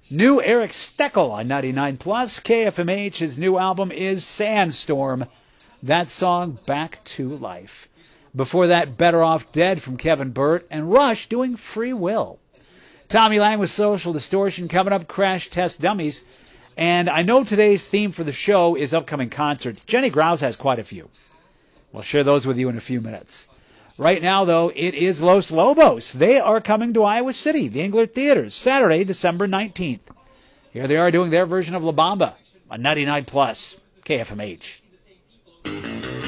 New Eric Steckel on 99 Plus. KFMH, his new album is Sandstorm. That song, Back to Life. Before that, Better Off Dead from Kevin Burt, and Rush doing Free Will. Tommy Lang with Social Distortion. Coming up, Crash Test Dummies. And I know today's theme for the show is upcoming concerts. Jenny Grouse has quite a few. We'll share those with you in a few minutes. Right now, though, it is Los Lobos. They are coming to Iowa City, the Englert Theaters, Saturday, December 19th. Here they are doing their version of La Bamba on 99 Plus, KFMH.